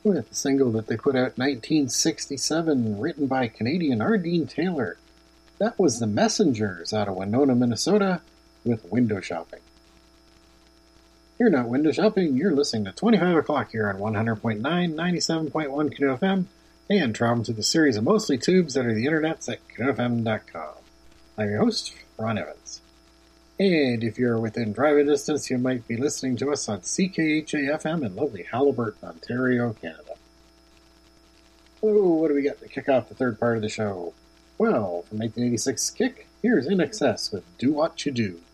with a single that they put out in 1967, written by Canadian Ardeen Taylor. That was The Messengers out of Winona, Minnesota, with Window Shopping. You're not window shopping, you're listening to 25 o'clock here on 100.9, 97.1 Canoe FM, and traveling through the series of mostly tubes that are the internets at canoefm.com. I'm your host, Ron Evans. And if you're within driving distance, you might be listening to us on CKHA-FM in lovely Haliburton, Ontario, Canada. Hello, what do we got to kick off the third part of the show? Well, from 1986's Kick, here's In Excess with Do What You Do.